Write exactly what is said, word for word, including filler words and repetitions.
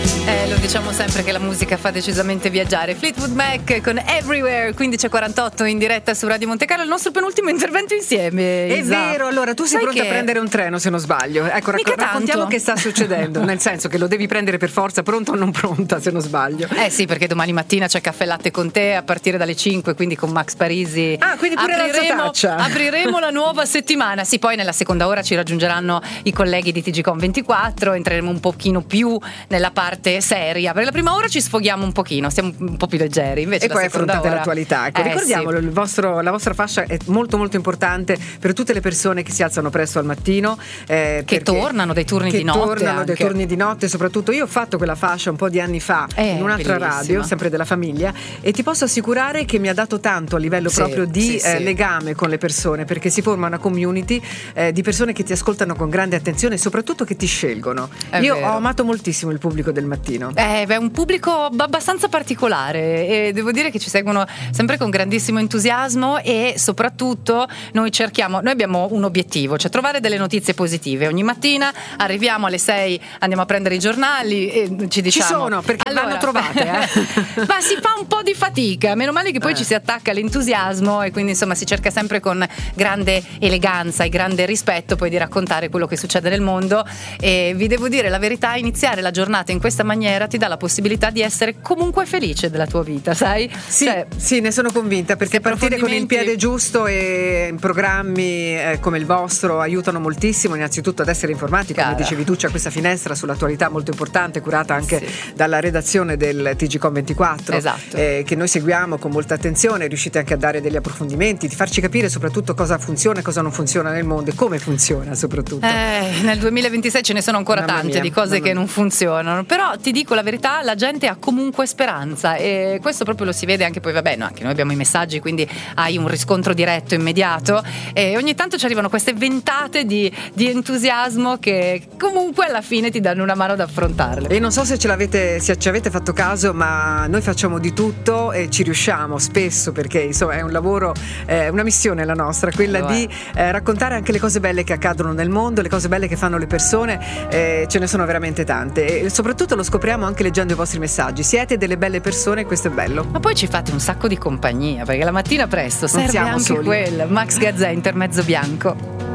Eh, lo diciamo sempre che la musica fa decisamente viaggiare. Fleetwood Mac con Everywhere, quindici e quarantotto in diretta su Radio Monte Carlo, il nostro penultimo intervento insieme. È Isa. vero, allora tu sei Sai pronta che... a prendere un treno se non sbaglio. Ecco, racc- raccontiamo che sta succedendo, nel senso che lo devi prendere per forza, pronta o non pronta se non sbaglio. Eh sì, perché domani mattina c'è Caffè Latte con te a partire dalle cinque, quindi con Max Parisi. Ah, quindi pure apriremo, la zataccia. apriremo la nuova settimana. Sì, poi nella seconda ora ci raggiungeranno i colleghi di T G Com ventiquattro, entreremo un pochino più nella parte seria. Per la prima ora ci sfoghiamo un pochino, stiamo un po' più leggeri. Invece e poi affrontate ora... l'attualità. Ecco, eh, ricordiamolo, sì. il vostro, la vostra fascia è molto molto importante per tutte le persone che si alzano presto al mattino, eh, che tornano dai turni che di notte. tornano anche. dai turni di notte, soprattutto io ho fatto quella fascia un po' di anni fa eh, in un'altra bellissima. radio, sempre della famiglia, e ti posso assicurare che mi ha dato tanto a livello sì, proprio di sì, eh, sì. legame con le persone, perché si forma una community eh, di persone che ti ascoltano con grande attenzione e soprattutto che ti scelgono. È io vero. ho amato moltissimo il pubblico del mattino. Eh, beh, è un pubblico abbastanza particolare e devo dire che ci seguono sempre con grandissimo entusiasmo e soprattutto noi cerchiamo, noi abbiamo un obiettivo, cioè trovare delle notizie positive. Ogni mattina arriviamo alle sei, andiamo a prendere i giornali e ci diciamo... Ci sono, perché allora, vanno trovate, eh? ma si fa un po' di fatica, meno male che poi eh. ci si attacca all'entusiasmo e quindi insomma si cerca sempre con grande eleganza e grande rispetto poi di raccontare quello che succede nel mondo. E vi devo dire la verità, iniziare la giornata in questa maniera ti dà la possibilità di essere comunque felice della tua vita, sai? Sì, cioè, sì, ne sono convinta, perché partire con il piede giusto e programmi eh, come il vostro aiutano moltissimo, innanzitutto ad essere informati, come Cara. dicevi tu, c'è questa finestra sull'attualità molto importante curata anche sì. dalla redazione del T G Com ventiquattro, esatto. eh, che noi seguiamo con molta attenzione, riuscite anche a dare degli approfondimenti, di farci capire soprattutto cosa funziona e cosa non funziona nel mondo e come funziona soprattutto. Eh, nel duemilaventisei ce ne sono ancora Mamma tante mia, di cose che mia. non funzionano, però ti dico la verità, la gente ha comunque speranza e questo proprio lo si vede anche poi, vabbè, no, anche noi abbiamo i messaggi, quindi hai un riscontro diretto, immediato, e ogni tanto ci arrivano queste ventate di, di entusiasmo che comunque alla fine ti danno una mano ad affrontarle. E non so se ce l'avete, se ci avete fatto caso, ma noi facciamo di tutto e ci riusciamo spesso, perché insomma è un lavoro, eh, una missione la nostra, quella Lo di eh, raccontare anche le cose belle che accadono nel mondo, le cose belle che fanno le persone, eh, ce ne sono veramente tante e soprattutto lo scopriamo anche leggendo i vostri messaggi. Siete delle belle persone e questo è bello. Ma poi ci fate un sacco di compagnia, perché la mattina presto Non serve siamo anche soli. quella. Max Gazzè, Intermezzo Bianco.